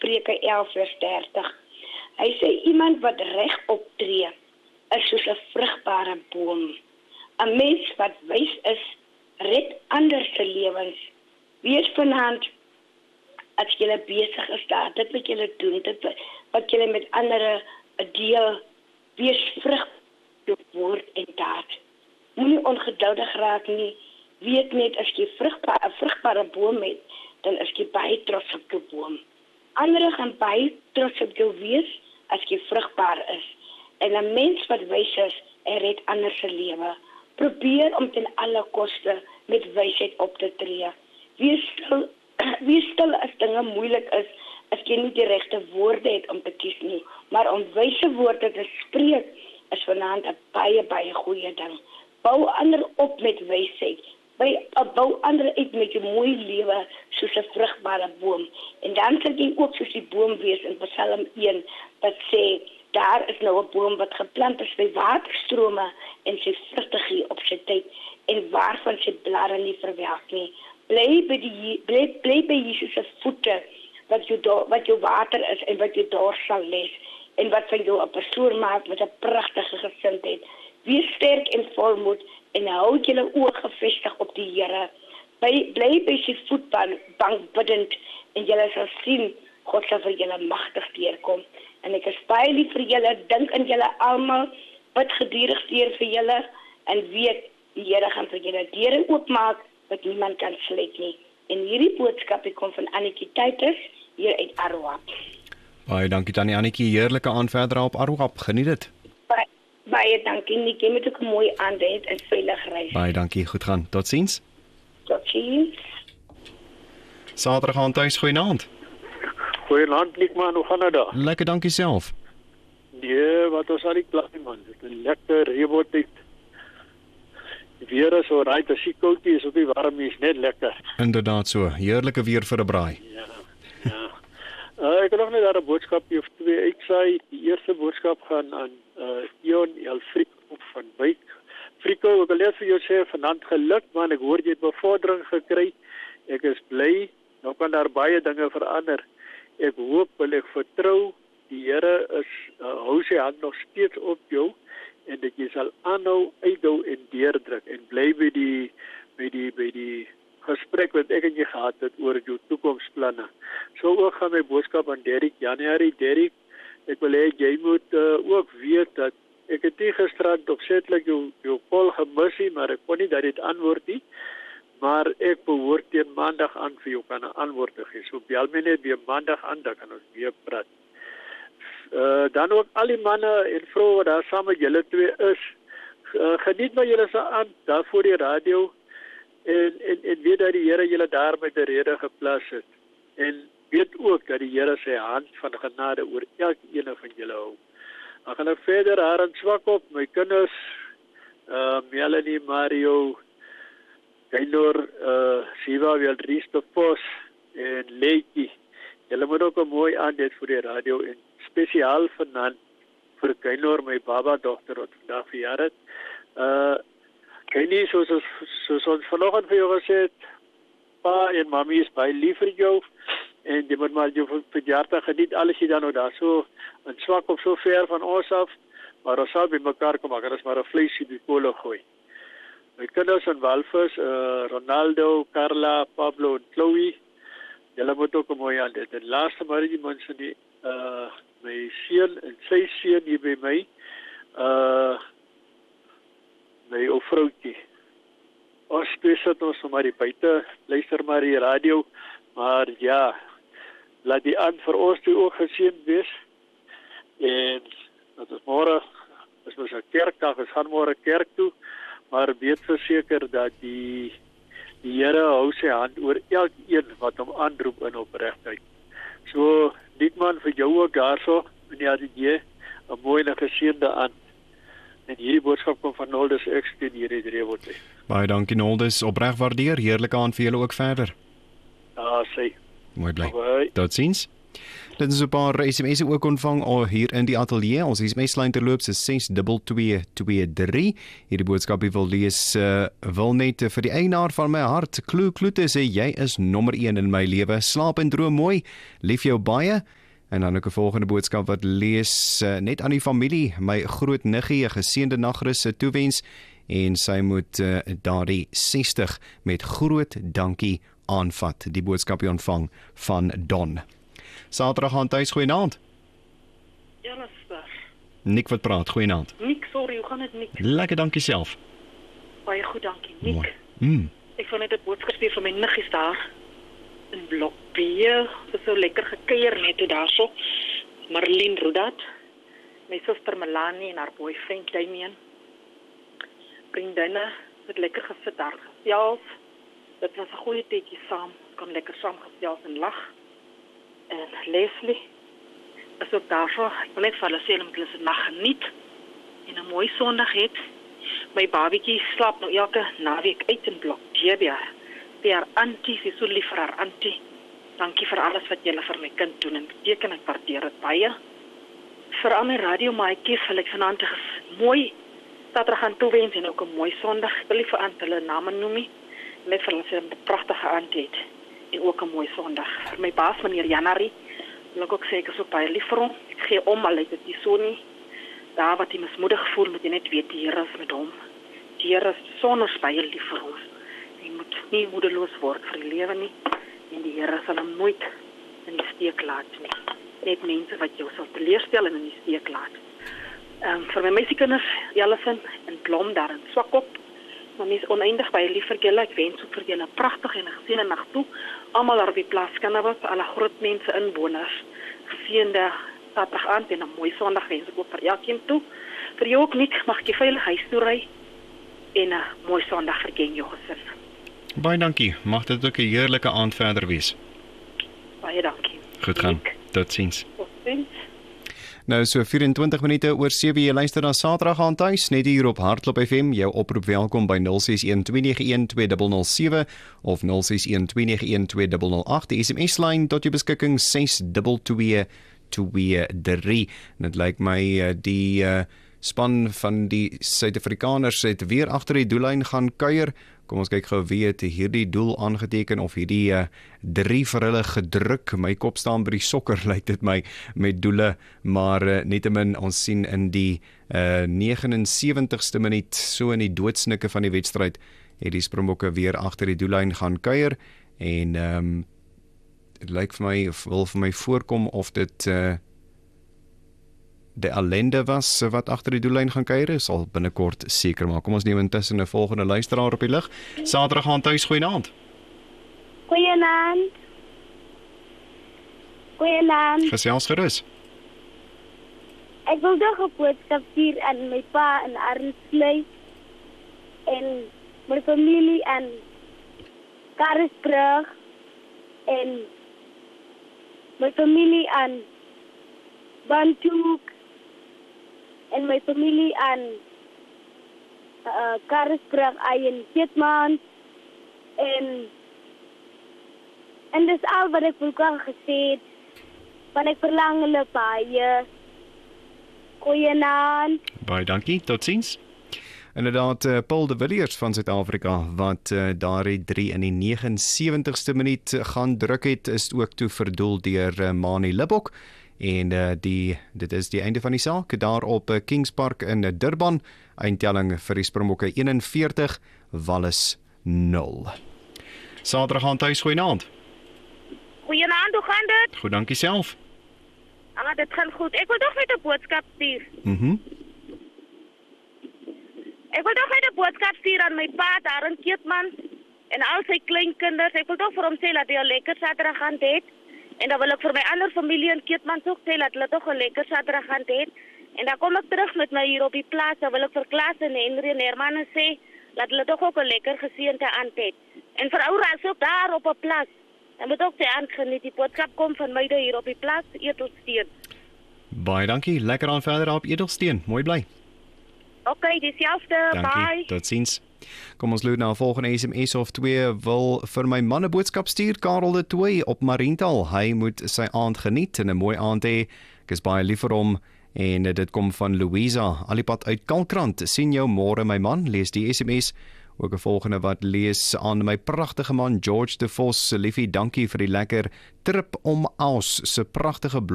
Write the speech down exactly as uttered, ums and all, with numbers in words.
Spreuke elf vers dertig. Hy sê iemand wat reg optree is soos 'n vrugbare boom. 'n Mens wat wys is, red ander se lewens. Wees vanaand as jy besig is daar, dit wat jy doen, dit wat jy met ander deel, wees vrug jou woord en daad. Moenie ongeduldig raak nie. Weet net as jy vrugbaar, 'n vrugbare boom het, dan is jy baie trots op jou boom. Ander gaan baie trots op jou wees as jy vrugbaar is. En 'n mens wat wys is, hy red ander se lewe. Probeer om ten alle koste met wysheid op te tree. Wees stil, wees stil as dinge moeilik is, as jy nie die regte woorde het om te kies nie. Maar om wyse woorde te spreek, is vanaand 'n baie, baie goeie ding. Bou ander op met wysheid. By, bou ander uit met jou mooi lewe, soos 'n vrugbare boom. En dan sal jy ook soos die boom wees in Psalm een, wat sê, daar is nou 'n boom wat geplant is by waterstrome en sy vrugte gee op sy tyd en waarvan sy blare nie verwelk nie. Bly by die bly, bly by Jesus se voete wat jou do, wat jou water is en wat jou dors sal les en wat van jou 'n persoon maak met 'n pragtige gesindheid. Wees sterk en volmoed en hou julle oë gefestig op die Here. Bly bly by sy voetbank bidend en julle sal sien God sal vir julle magtig deurkom. En ek is baie lief vir julle, dink aan julle almal, bid gedurig deur vir julle en weet die Here gaan vir julle deure oopmaak wat niemand kan sluit nie. En hierdie boodskap kom van Annetjie Titus hier uit Aruap. Baie dankie Tannie Annetjie, heerlike aand verder op Aruap. Geniet dit. Baie, baie dankie Nikkie, met ook 'n mooi aand hê en veilig reis. Baie dankie, goed gaan. Totsiens. Totsiens. Saterdag aan tuis, goeienaand. Goeienaand Nikman, hoe gaan dit daar? Lekker, dankie self. Nee, wat ons al die klas man, dit is 'n lekker reënboog. Die weer is so right, as die koud is, op die warm is net lekker. Inderdaad so, heerlike weer vir 'n braai. Ja, ja. uh, ek wil nog net daar 'n boodskap of twee uitsaai. Die eerste boodskap gaan aan uh, Ion Elfrico van Wyk. Frico, ek wil net vir jou sê, vanaand geluk man, ek hoor jy het bevordering gekry. Ek is bly, nou kan daar baie dinge verander. Ek hoop en ek vertrou, die Here is, uh, hou sy hand nog steeds op jou, en dat jy sal aanhou, uithou en deurdruk, en bly by die, by die, by die gesprek wat ek en jy gehad het oor jou toekomsplanne. So ook gaan my boodskap aan Derek Januarie. Derek, ek wil hê, jy moet uh, ook weet dat ek het nie gisterand opsetlik jou, jou call gemis nie, maar ek kon nie dat dit antwoord nie. Maar ek behoort teen maandag aan vir jou kan 'n antwoord te gee. So bel my net weer maandag aan, dan kan ons weer praat. Uh, dan ook al die manne en vroue wat daar saam met julle twee is, uh, geniet maar julle se aan daar voor die radio en, en, en weet dat die Here julle daar met 'n rede geplaas het. En weet ook dat die Here sy hand van genade oor elkeen van julle hou. Dan gaan ek verder haar aan swak op, my kinders, uh, Melanie, Mario, Gaynor, uh, Siva, Weldrieste Pos en Leetjie. Julle moet ook 'n mooi aand hê vir die radio en spesiaal vanaand vir Gaynor, my baba dogter wat vandag verjaar het. Uh, Gaynie, soos, soos ons vanoggend vir jou gesê het, pa en mami is baie lief vir jou en jy moet maar jou verjaardag geniet, alles jy dan nou daar so en swak op so ver van ons af, maar ons sal by mekaar kom, maar is maar 'n vleisie die kolle gooi. My kinders en Walvis, uh, Ronaldo, Carla, Pablo en Chloe, julle moet ook 'n mooi aand hê. En laaste maar die mense die uh, my seun en sy seun hier by my, uh, my ou vroutjie. Ons sit ons maar die buite, luister maar die radio, maar ja, laat die aand vir ons toe ook geseën wees. En dat is môre, is ons 'n kerkdag, ons gaan môre kerk toe, maar weet verseker dat die die Here hou sy hand oor elkeen wat hom aanroep in opregtheid. So, Dietman, vir jou ook daarso, in die ateljee, 'n mooi en geseënde aand. En hierdie boodskap kom van Noldus Eksteen hier in Rewote. Baie dankie Noldus, opreg waardeer, heerlike aand vir julle ook verder. Ja, sê. Mooi bly. Totsiens. Dit is 'n paar S M S'e ook ontvang al hier in die ateljee. Ons S M S-lyn terloops is ses twee twee twee drie. Hierdie boodskapie wil lees, uh, wil net vir die eienaar van my hart, Kloo Kloete, sê jy is nommer een in my lewe. Slaap en droom mooi. Lief jou baie. En dan ook 'n volgende boodskap wat lees, uh, net aan die familie, my groot niggie 'n geseënde nagrus toewens en sy moet uh, daardie sestig met groot dankie aanvat. Die boodskapie ontvang van Don. Saterdag aan tuis, goeienaand. Ja, Lasper. Nik wat praat, goeienaand. Nik, sorry, hoe gaan dit, Nik? Lekker, dankie self. Baie goed, dankie, Nik. Mooi. Mm. Ek wil net 'n boodskap stuur vir my niggies daar in Blok B. Dit is so lekker gekuier net toe daarso. Marlene Rudat, my suster Melanie en haar boyfriend Damien. Vriendinne, het lekker gesit daar gesels. Dit was 'n goeie tydjie saam. Ons kon lekker saam gesels en lag. En Leslie is ook daarvoor. Ek wil net vir hulle sê hulle moet hulle se nag geniet en 'n mooi Sondag het. My babietjie slaap nou elke naweek uit in Blok D by haar. By haar auntie, sy is so lief vir haar auntie. Dankie vir alles wat julle vir my kind doen en beteken, ek waardeer dit baie. Vir al my radiomaatjies wil ek vanaand 'n mooi Saterdag aan toewens en ook 'n mooi Sondag. Ek wil nie vir hulle name noem nie. Net vir hulle sê 'n pragtige aand het. En ook 'n mooi Sondag. Vir my baas, meneer Janari, wil ek ook sê ek is ook baie lief vir hom. Ek gee om, al het dit nie so nie. Daar wat hy mismoedig voel, moet jy net weet, die Here is met hom. Die Here is sonder baie lief vir ons. Hy moet nie moedeloos word vir die lewe nie. En die Here sal hom nooit in die steek laat nie. Net mense wat jou sal teleurstel en in die steek laat. Um, vir my meisiekinders, Jellison en Blom daar in Swakop, maar mens oneindig baie lief vir julle. Ek wens ook vir julle 'n pragtige en 'n geseënde nag toe. Almal daar op die plaas Kannabat, alle groot mense, inwoners, geseënde Saterdag aand en 'n mooi Sondag wens ek ook vir elkeen toe. Vir jou ook nie, mag ek jy veilig huis toe ry en 'n mooi Sondag vir jou en jou gesin. Baie dankie. Mag dit ook 'n heerlike aand verder wees. Baie dankie. Goed gaan. Totsiens. Totsiens. Nou so vyf-en-twintig minute oor sewe, jy luister na Saterdag aan tuis, net hier op Hartklop F M. Jou oproep welkom by nul ses een twee nege een twee nul nul sewe of nul ses een twee nege een twee nul nul agt. Die S M S-lyn tot jou beskikking ses twee twee twee drie. En dit lyk my die uh, span van die Suid-Afrikaners het weer agter die doellyn gaan kuier. Kom ons kyk gou wie het hierdie doel aangeteken of hierdie uh, drie vir hulle gedruk. My kop staan by die sokker, lyk dit my, met doele, maar uh, nietemin ons sien in die uh, negenensewentigste minuut, so in die doodsnikke van die wedstryd, het die Springbokke weer agter die doellyn gaan kuier en um, dit lyk vir my, of wil vir my voorkom of dit uh, die Allende was wat agter die doellyn gaan kuier, sal binnekort seker maak. Kom ons neem intussen 'n volgende luisteraar op die lig. Saterdag aan tuis, goeienaand. Goeienaand. Goeienaand. Gesels gerus. Ek wil nog 'n boodskap stuur aan my pa in Arnsley en my familie in Karlsbrug en my familie aan Bantuk en my familie aan uh, Karlsbrug en Keetman en en dis al wat ek wil kan gesê het, want ek verlang hulle baie. Goeienaand. Baie dankie, totsiens. Inderdaad, Paul de Villiers van Suid-Afrika, wat uh, daardie drie in die negenensewentigste minuut gaan druk het, is ook toe verdoel deur uh, Mani Libbok. En uh, die, dit is die einde van die saak, daar op uh, Kings Park in uh, Durban, eindtelling vir die Springbokke eenenveertig, Wallis nul. Saterdag aan tuis, goeienaand. Goeienaand, hoe gaan dit? Goed, dankie self. Ah, dit gaan goed. Ek wil toch net 'n boodskap stuur. Mhm. Mm Ek wil toch net 'n boodskap stuur aan my pa daar in Keetman en al sy kleinkinders. Ek wil toch vir hom sê dat hy 'n lekker Saterdag aand het. En dan wil ek vir my ander familie in Keetman ook sê dat hulle toch 'n lekker Saterdag aand het. En dan kom ek terug met my hier op die plaas. Dan wil ek vir Klaas en Henry en Herman sê dat hulle toch ook 'n lekker geseënde aand het. En vir ou Ras ook daar op 'n plaas. En moet ook sy aand geniet. Die boodskap kom van my daar hier op die plaas, Edelsteen. Baie dankie, lekker aan verder op Edelsteen, mooi bly. Oké, okay, dieselfde, bye. Dankie, tot ziens. Kom ons loop na 'n volgende S M S of twee. Wil vir my man 'n boodskap stuur, Karel de Tooi op Mariental. Hy moet sy aand geniet en 'n mooi aand hê. Ek is baie lief vir hom. En dit kom van Louisa, alipad uit Kalkrant. Sien jou môre my man, lees die S M S. Ook 'n volgende wat lees aan my pragtige man George de Vos. Liefie, dankie vir die lekker trip om Aus se pragtige